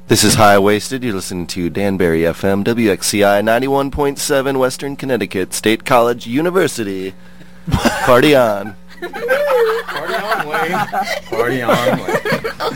This is High Waisted. You're listening to Danbury FM, WXCI 91.7, Western Connecticut State College University. Party on. Party on, Wayne. Party on, Wayne.